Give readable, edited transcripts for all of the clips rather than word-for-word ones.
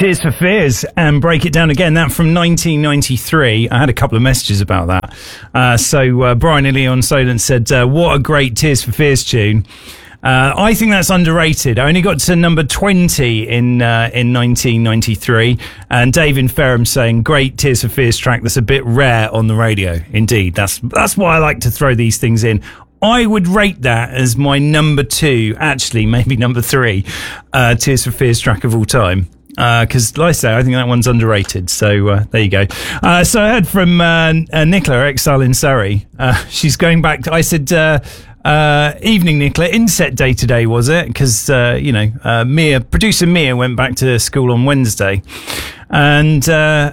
Tears for Fears and Break It Down Again. That from 1993. I had a couple of messages about that. So Brian Leon Solent said, what a great Tears for Fears tune. I think that's underrated. I only got to number 20 in 1993. And Dave in Ferrum saying, great Tears for Fears track that's a bit rare on the radio. Indeed, that's why I like to throw these things in. I would rate that as my number 2, actually, maybe number 3, Tears for Fears track of all time. Because, like I say, I think that one's underrated. So, there you go. So I heard from Nicola, exile in Surrey. She's going back to, I said, evening, Nicola. Inset day today, was it? Because, producer Mia went back to school on Wednesday. And,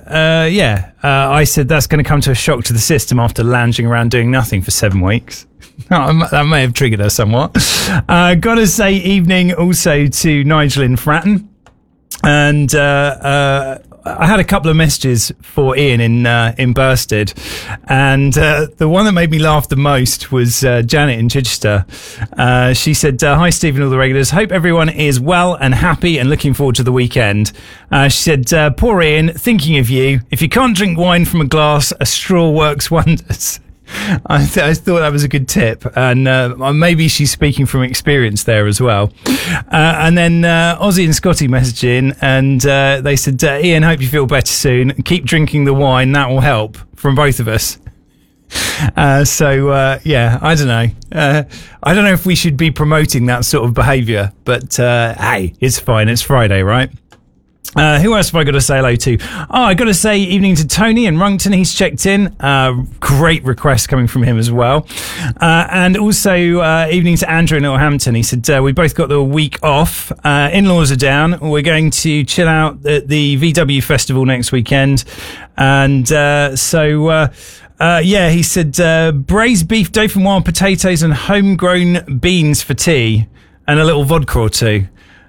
I said that's going to come to a shock to the system after lounging around doing nothing for 7 weeks. That may have triggered her somewhat. Gotta say evening also to Nigel in Fratton. And I had a couple of messages for Ian in Bursted, and the one that made me laugh the most was Janet in Chichester. She said, "Hi Steve and all the regulars. Hope everyone is well and happy and looking forward to the weekend." She said, "Poor Ian, thinking of you. If you can't drink wine from a glass, a straw works wonders." I thought that was a good tip, and maybe she's speaking from experience there as well. And then Ozzy and Scotty messaged in, and they said, "Ian, hope you feel better soon. Keep drinking the wine; that will help." From both of us. I don't know. I don't know if we should be promoting that sort of behaviour, but hey, it's fine. It's Friday, right? Who else have I got to say hello to? I got to say evening to Tony in Runkton. He's checked in. Great request coming from him as well. And also evening to Andrew in Northampton. He said, we both got the week off. In-laws are down. We're going to chill out at the VW festival next weekend. And he said, braised beef, dauphinoise potatoes and homegrown beans for tea and a little vodka or two.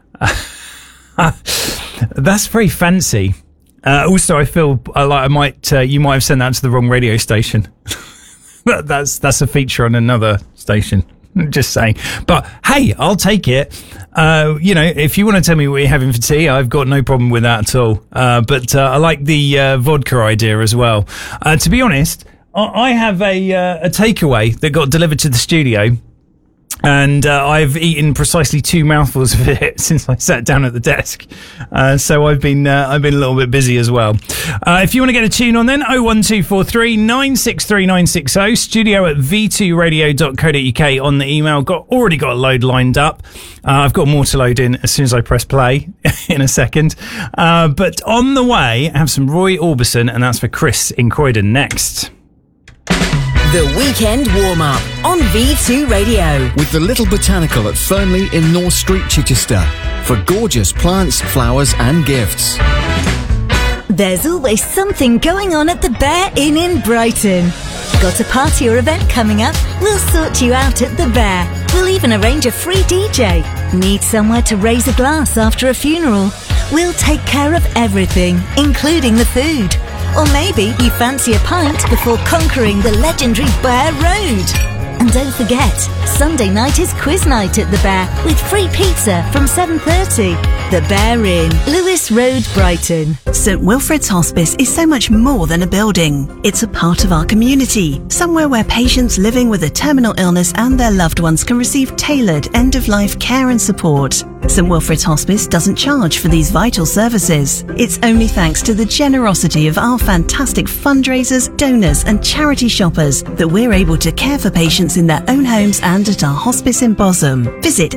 That's very fancy. Also, I feel like you might have sent that to the wrong radio station. That's a feature on another station. Just saying. But hey, I'll take it. If you want to tell me what you're having for tea, I've got no problem with that at all. But I like the vodka idea as well. To be honest, I have a takeaway that got delivered to the studio. And I've eaten precisely 2 mouthfuls of it since I sat down at the desk. So I've been a little bit busy as well. If you want to get a tune on then, 01243 963 960, studio at v2radio.co.uk on the email. Already got a load lined up. I've got more to load in as soon as I press play in a second. But on the way, I have some Roy Orbison, and that's for Chris in Croydon next. The Weekend Warm-Up on V2 Radio. With the Little Botanical at Fernley in North Street, Chichester. For gorgeous plants, flowers and gifts. There's always something going on at the Bear Inn in Brighton. Got a party or event coming up? We'll sort you out at the Bear. We'll even arrange a free DJ. Need somewhere to raise a glass after a funeral? We'll take care of everything, including the food. Or maybe you fancy a pint before conquering the legendary Bear Road. And don't forget, Sunday night is quiz night at the Bear with free pizza from 7:30. The Bear Inn, Lewis Road, Brighton. St Wilfrid's Hospice is so much more than a building. It's a part of our community, somewhere where patients living with a terminal illness and their loved ones can receive tailored end-of-life care and support. St Wilfrid's Hospice doesn't charge for these vital services. It's only thanks to the generosity of our fantastic fundraisers, donors and charity shoppers that we're able to care for patients in their own homes and at our hospice in Bosham. Visit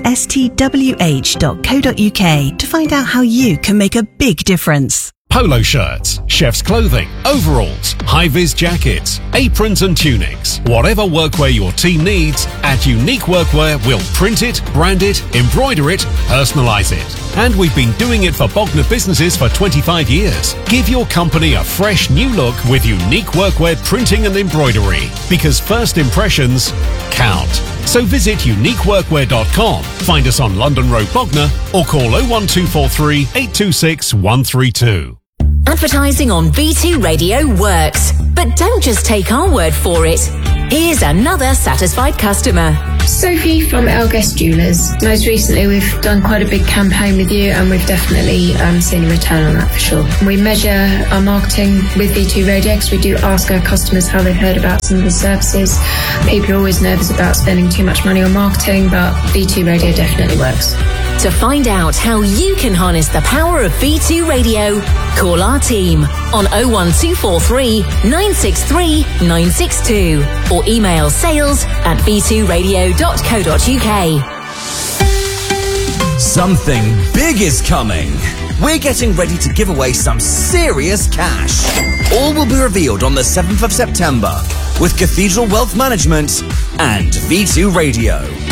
stwh.co.uk to find out how you can make a big difference. Polo shirts, chef's clothing, overalls, high-vis jackets, aprons and tunics. Whatever workwear your team needs, at Unique Workwear we'll print it, brand it, embroider it, personalise it. And we've been doing it for Bognor businesses for 25 years. Give your company a fresh new look with Unique Workwear printing and embroidery, because first impressions count. So visit uniqueworkwear.com, find us on London Road Bognor, or call 01243 826 132. Advertising on V2 Radio works, but don't just take our word for it. Here's another satisfied customer. Sophie from Elguest Jewellers. Most recently we've done quite a big campaign with you, and we've definitely seen a return on that for sure. We measure our marketing with V2 Radio because we do ask our customers how they've heard about some of the services. People are always nervous about spending too much money on marketing, but V2 Radio definitely works. To find out how you can harness the power of V2 Radio, call our team on 01243 963 962 or email sales@v2radio.co.uk. Something big is coming. We're getting ready to give away some serious cash. All will be revealed on the 7th of September with Cathedral Wealth Management and V2 Radio.